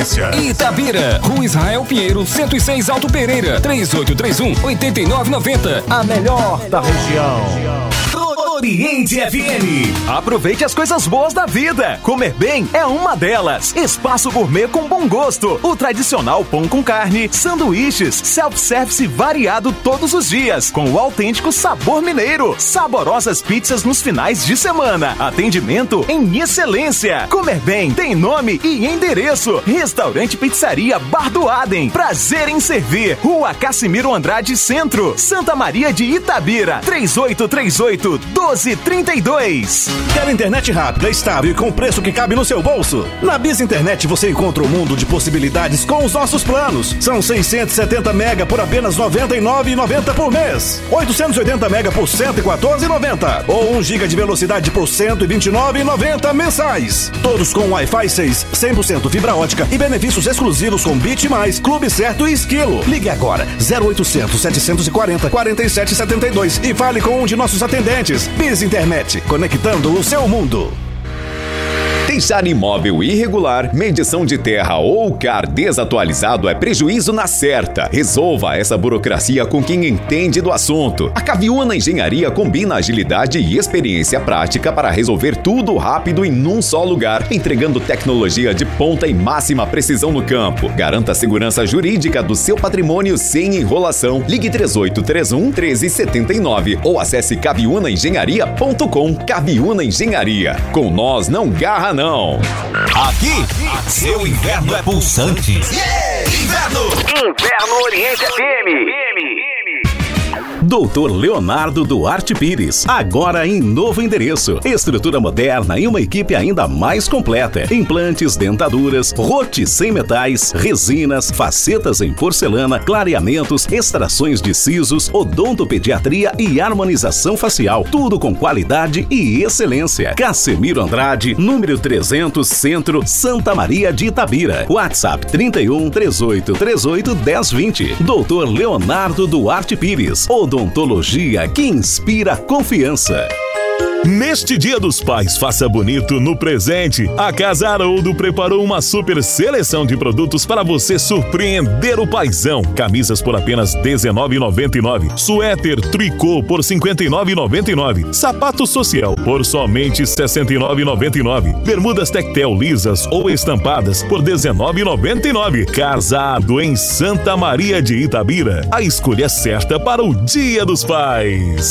farmácia. Itabira, Rua Israel Pinheiro, 106 Alto Pereira, 3831-8990. A melhor da região. Oriente FM. Aproveite as coisas boas da vida. Comer bem é uma delas. Espaço gourmet com bom gosto. O tradicional pão com carne, sanduíches, self-service variado todos os dias, com o autêntico sabor mineiro. Saborosas pizzas nos finais de semana. Atendimento em excelência. Comer bem tem nome e endereço. Restaurante Pizzaria Bar do Adem. Prazer em servir. Rua Cassimiro Andrade Centro, Santa Maria de Itabira. 3838-1232. Quer internet rápida, estável e com preço que cabe no seu bolso? Na Biz Internet você encontra um mundo de possibilidades com os nossos planos. São 670 mega por apenas R$ 99,90 por mês. 880 mega por R$ 114,90. Ou 1 giga de velocidade por R$ 129,90 mensais. Todos com Wi-Fi 6, 100% fibra ótica e benefícios exclusivos com Bit Mais, Clube Certo e Esquilo. Ligue agora 0800 740 4772 e fale com um de nossos atendentes. Biz Internet, conectando o seu mundo. Deixar imóvel irregular, medição de terra ou CAR desatualizado é prejuízo na certa. Resolva essa burocracia com quem entende do assunto. A Caviúna Engenharia combina agilidade e experiência prática para resolver tudo rápido em num só lugar, entregando tecnologia de ponta e máxima precisão no campo. Garanta a segurança jurídica do seu patrimônio sem enrolação. Ligue 3831-1379 ou acesse caviunaengenharia.com. Caviúna Engenharia. Com nós não garra não. Aqui, seu inverno é pulsante. Inverno Oriente FM. Doutor Leonardo Duarte Pires, agora em novo endereço. Estrutura moderna e uma equipe ainda mais completa. Implantes, dentaduras, rote sem metais, resinas, facetas em porcelana, clareamentos, extrações de sisos, odontopediatria e harmonização facial. Tudo com qualidade e excelência. Cassimiro Andrade, número 300, Centro, Santa Maria de Itabira. WhatsApp 31 3838 1020. Doutor Leonardo Duarte Pires. Odontologia que inspira confiança. Neste Dia dos Pais, faça bonito no presente. A Casa Haroldo preparou uma super seleção de produtos para você surpreender o paizão. Camisas por apenas R$ 19,99. Suéter tricô por R$ 59,99. Sapato social por somente R$ 69,99. Bermudas tectel lisas ou estampadas por R$ 19,99. Casado em Santa Maria de Itabira. A escolha certa para o Dia dos Pais.